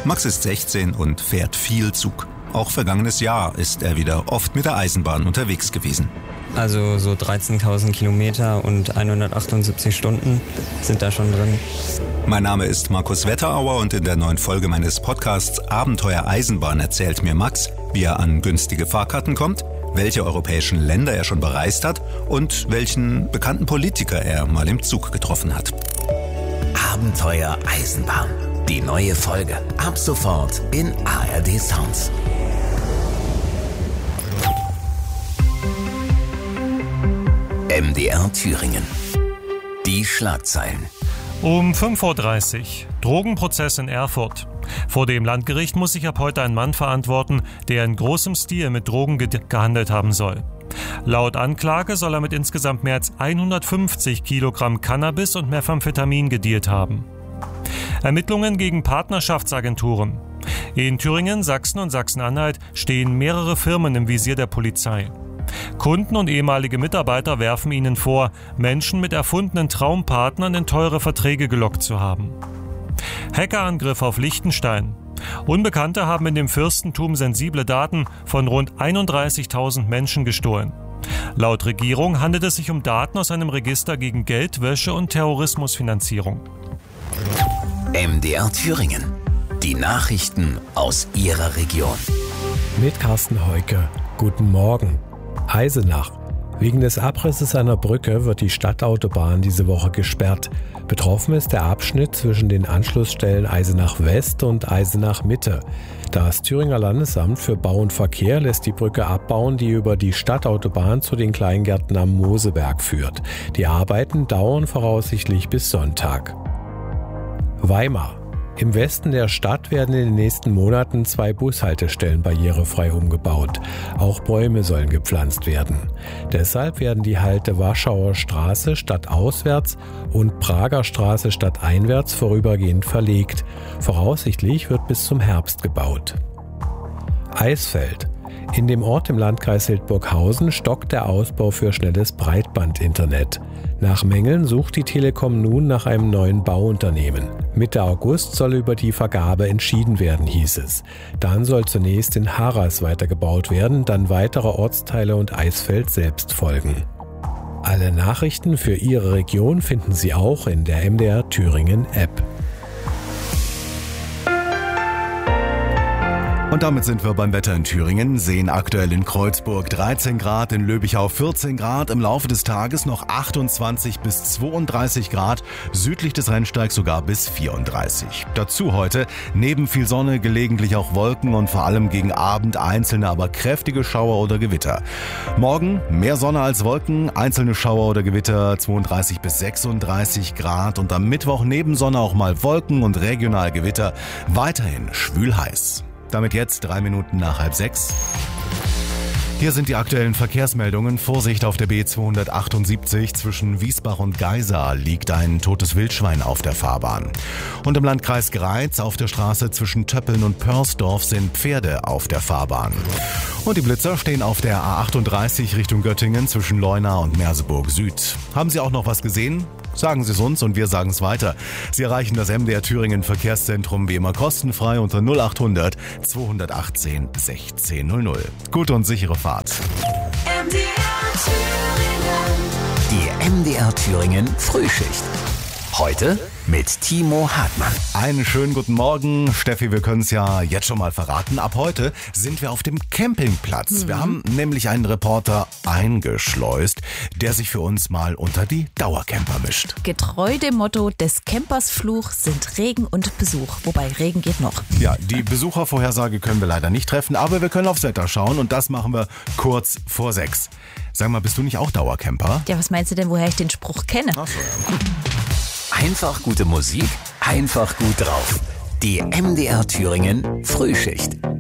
Max ist 16 und fährt viel Zug. Auch vergangenes Jahr ist er wieder oft mit der Eisenbahn unterwegs gewesen. Also so 13.000 Kilometer und 178 Stunden sind da schon drin. Mein Name ist Markus Wetterauer und in der neuen Folge meines Podcasts Abenteuer Eisenbahn erzählt mir Max, wie er an günstige Fahrkarten kommt, welche europäischen Länder er schon bereist hat und welchen bekannten Politiker er mal im Zug getroffen hat. Abenteuer Eisenbahn. Die neue Folge ab sofort in ARD Sounds. MDR Thüringen. Die Schlagzeilen. Um 5.30 Uhr. Drogenprozess in Erfurt. Vor dem Landgericht muss sich ab heute ein Mann verantworten, der in großem Stil mit Drogen gehandelt haben soll. Laut Anklage soll er mit insgesamt mehr als 150 Kilogramm Cannabis und Methamphetamin gedealt haben. Ermittlungen gegen Partnerschaftsagenturen. In Thüringen, Sachsen und Sachsen-Anhalt stehen mehrere Firmen im Visier der Polizei. Kunden und ehemalige Mitarbeiter werfen ihnen vor, Menschen mit erfundenen Traumpartnern in teure Verträge gelockt zu haben. Hackerangriff auf Liechtenstein. Unbekannte haben in dem Fürstentum sensible Daten von rund 31.000 Menschen gestohlen. Laut Regierung handelt es sich um Daten aus einem Register gegen Geldwäsche und Terrorismusfinanzierung. MDR Thüringen. Die Nachrichten aus Ihrer Region. Mit Carsten Heuke. Guten Morgen. Eisenach. Wegen des Abrisses einer Brücke wird die Stadtautobahn diese Woche gesperrt. Betroffen ist der Abschnitt zwischen den Anschlussstellen Eisenach West und Eisenach Mitte. Das Thüringer Landesamt für Bau und Verkehr lässt die Brücke abbauen, die über die Stadtautobahn zu den Kleingärten am Moseberg führt. Die Arbeiten dauern voraussichtlich bis Sonntag. Weimar. Im Westen der Stadt werden in den nächsten Monaten 2 Bushaltestellen barrierefrei umgebaut. Auch Bäume sollen gepflanzt werden. Deshalb werden die Halte Warschauer Straße stadtauswärts und Prager Straße stadteinwärts vorübergehend verlegt. Voraussichtlich wird bis zum Herbst gebaut. Eisfeld. In dem Ort im Landkreis Hildburghausen stockt der Ausbau für schnelles Breitbandinternet. Nach Mängeln sucht die Telekom nun nach einem neuen Bauunternehmen. Mitte August soll über die Vergabe entschieden werden, hieß es. Dann soll zunächst in Harras weitergebaut werden, dann weitere Ortsteile und Eisfeld selbst folgen. Alle Nachrichten für Ihre Region finden Sie auch in der MDR Thüringen App. Und damit sind wir beim Wetter in Thüringen, sehen aktuell in Kreuzburg 13 Grad, in Löbichau 14 Grad, im Laufe des Tages noch 28 bis 32 Grad, südlich des Rennsteigs sogar bis 34. Dazu heute neben viel Sonne gelegentlich auch Wolken und vor allem gegen Abend einzelne, aber kräftige Schauer oder Gewitter. Morgen mehr Sonne als Wolken, einzelne Schauer oder Gewitter 32 bis 36 Grad und am Mittwoch neben Sonne auch mal Wolken und regional Gewitter, weiterhin schwül heiß. Damit jetzt 3 Minuten nach 5:30. Hier sind die aktuellen Verkehrsmeldungen. Vorsicht auf der B278 zwischen Wiesbach und Geisa liegt ein totes Wildschwein auf der Fahrbahn. Und im Landkreis Greiz auf der Straße zwischen Töppeln und Pörsdorf sind Pferde auf der Fahrbahn. Und die Blitzer stehen auf der A38 Richtung Göttingen zwischen Leuna und Merseburg Süd. Haben Sie auch noch was gesehen? Sagen Sie es uns und wir sagen es weiter. Sie erreichen das MDR Thüringen Verkehrszentrum wie immer kostenfrei unter 0800 218 1600. Gute und sichere Fahrt. Die MDR Thüringen Frühschicht. Heute mit Timo Hartmann. Einen schönen guten Morgen. Steffi, wir können es ja jetzt schon mal verraten. Ab heute sind wir auf dem Campingplatz. Wir haben nämlich einen Reporter eingeschleust, der sich für uns mal unter die Dauercamper mischt. Getreu dem Motto des Campers Fluch sind Regen und Besuch. Wobei, Regen geht noch. Ja, die Besuchervorhersage können wir leider nicht treffen, aber wir können aufs Wetter schauen und das machen wir kurz vor 6. Sag mal, bist du nicht auch Dauercamper? Ja, was meinst du denn, woher ich den Spruch kenne? Ach so, ja. Einfach gute Musik, einfach gut drauf. Die MDR Thüringen Frühschicht.